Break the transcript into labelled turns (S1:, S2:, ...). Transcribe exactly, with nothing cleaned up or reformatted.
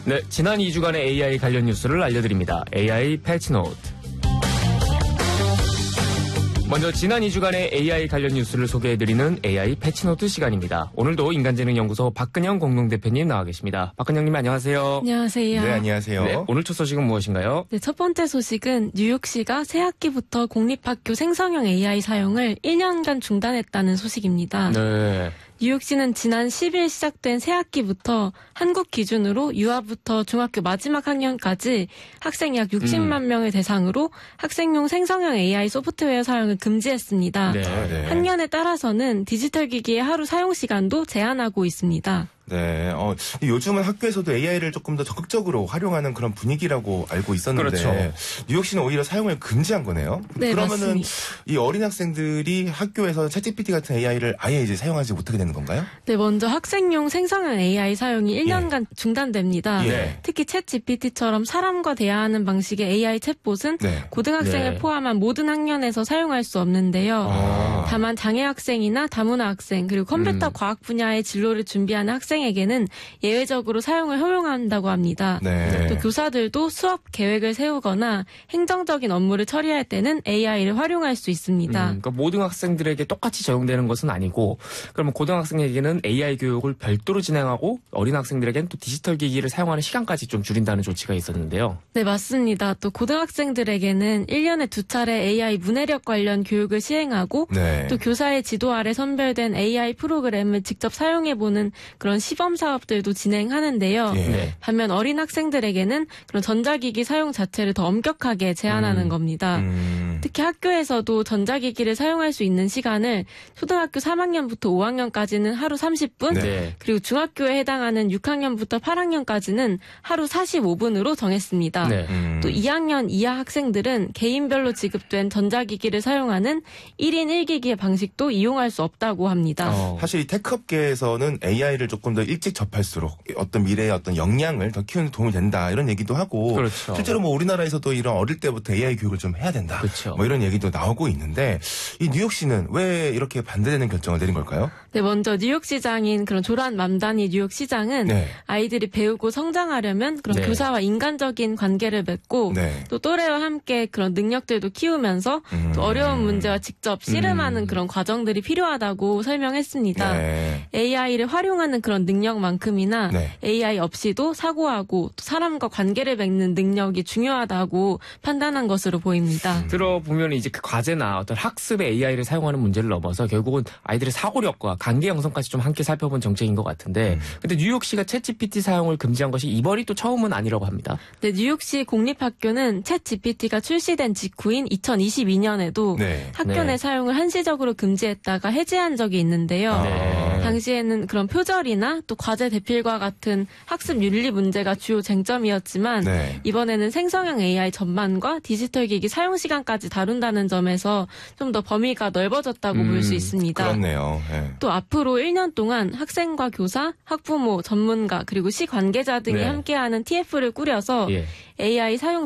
S1: 네, 지난 이 주간의 에이아이 관련 뉴스를 알려드립니다. 에이아이 패치노트. 먼저 지난 이 주간의 에이아이 관련 뉴스를 소개해드리는 에이아이 패치노트 시간입니다. 오늘도 인간지능연구소 박근영 공동대표님 나와 계십니다. 박근영님 안녕하세요.
S2: 안녕하세요.
S3: 네, 안녕하세요.
S1: 네, 오늘 첫 소식은 무엇인가요?
S2: 네, 첫 번째 소식은 뉴욕시가 새학기부터 공립학교 생성형 에이아이 사용을 일 년간 중단했다는 소식입니다.
S1: 네.
S2: 뉴욕시는 지난 십 일 시작된 새학기부터 한국 기준으로 유아부터 중학교 마지막 학년까지 학생 약 육십만
S1: 음.
S2: 명을 대상으로 학생용 생성형 에이아이 소프트웨어 사용을 금지했습니다.
S1: 네.
S3: 네.
S2: 학년에 따라서는 디지털 기기의 하루 사용 시간도 제한하고 있습니다.
S3: 네, 어, 요즘은 학교에서도 에이아이를 조금 더 적극적으로 활용하는 그런 분위기라고 알고 있었는데
S1: 그렇죠.
S3: 뉴욕시는 오히려 사용을 금지한 거네요.
S2: 네,
S3: 그러면은
S2: 맞습니다.
S3: 이 어린 학생들이 학교에서 챗지피티 같은 에이아이를 아예 이제 사용하지 못하게 되는 건가요?
S2: 네, 먼저 학생용 생성형 에이아이 사용이 일 년간 중단됩니다.
S3: 예.
S2: 특히 챗 지피티처럼 사람과 대화하는 방식의 에이아이 챗봇은
S3: 네.
S2: 고등학생을
S1: 네.
S2: 포함한 모든 학년에서 사용할 수 없는데요.
S3: 아.
S2: 다만 장애 학생이나 다문화 학생 그리고 컴퓨터
S1: 음.
S2: 과학 분야의 진로를 준비하는 학생에게는 예외적으로 사용을 허용한다고 합니다.
S3: 네.
S2: 또 교사들도 수업 계획을 세우거나 행정적인 업무를 처리할 때는 에이아이를 활용할 수 있습니다.
S1: 음, 그러니까 모든 학생들에게 똑같이 적용되는 것은 아니고 그러면 고등학생에게는 에이아이 교육을 별도로 진행하고 어린 학생들에게는 또 디지털 기기를 사용하는 시간까지 좀 줄인다는 조치가 있었는데요.
S2: 네, 맞습니다. 또 고등학생들에게는 일 년에 두 차례 에이아이 문해력 관련 교육을 시행하고
S3: 네.
S2: 또 교사의 지도 아래 선별된 에이아이 프로그램을 직접 사용해보는 그런 시범 사업들도 진행하는데요.
S3: 예.
S1: 네.
S2: 반면 어린 학생들에게는 그런 전자기기 사용 자체를 더 엄격하게 제한하는
S1: 음.
S2: 겁니다.
S3: 음.
S2: 특히 학교에서도 전자기기를 사용할 수 있는 시간을 초등학교 삼 학년부터 오 학년까지는 하루 삼십 분,
S1: 네.
S2: 그리고 중학교에 해당하는 육 학년부터 팔 학년까지는 하루 사십오 분으로 정했습니다.
S1: 네.
S3: 음.
S2: 또 이 학년 이하 학생들은 개인별로 지급된 전자기기를 사용하는 일 인 일 기기의 방식도 이용할 수 없다고 합니다.
S1: 어.
S3: 사실 이 테크업계에서는 에이아이를 조금 더 일찍 접할수록 어떤 미래의 어떤 역량을 더 키우는 데 도움이 된다 이런 얘기도 하고
S1: 그렇죠.
S3: 실제로 뭐 우리나라에서도 이런 어릴 때부터 에이아이 교육을 좀 해야 된다.
S1: 그렇죠.
S3: 뭐 이런 얘기도 나오고 있는데 이 뉴욕시는 왜 이렇게 반대되는 결정을 내린 걸까요?
S2: 네, 먼저 뉴욕시장인 그런 조란 맘다니 뉴욕시장은
S3: 네.
S2: 아이들이 배우고 성장하려면 그런
S1: 네.
S2: 교사와 인간적인 관계를 맺고
S3: 네.
S2: 또 또래와 함께 그런 능력들도 키우면서
S3: 음.
S2: 또 어려운 문제와 직접 씨름하는
S1: 음.
S2: 그런 과정들이 필요하다고 설명했습니다.
S3: 네.
S2: 에이아이를 활용하는 그런 능력만큼이나
S3: 네.
S2: 에이아이 없이도 사고하고 또 사람과 관계를 맺는 능력이 중요하다고 판단한 것으로 보입니다.
S1: 들어보면 이제 그 과제나 어떤 학습에 에이아이를 사용하는 문제를 넘어서 결국은 아이들의 사고력과 관계 형성까지 좀 함께 살펴본 정책인 것 같은데
S3: 음.
S1: 근데 뉴욕시가 챗지피티 사용을 금지한 것이 이번이 또 처음은 아니라고 합니다.
S2: 네, 뉴욕시 공립학교는 챗 지피티가 출시된 직후인 이천이십이 년에도
S3: 네.
S2: 학교
S1: 네.
S2: 내 사용을 한시적으로 금지했다가 해제한 적이 있는데요.
S1: 네.
S2: 당시에는 그런 표절이나 또 과제 대필과 같은 학습 윤리 문제가 주요 쟁점이었지만
S3: 네.
S2: 이번에는 생성형 에이아이 전반과 디지털 기기 사용 시간까지 다룬다는 점에서 좀 더 범위가 넓어졌다고
S1: 음,
S2: 볼 수 있습니다.
S3: 그렇네요. 네.
S2: 또 앞으로 일 년 동안 학생과 교사, 학부모, 전문가 그리고 시 관계자 등이
S1: 네.
S2: 함께하는 티에프를 꾸려서
S1: 예.
S2: 에이아이 사용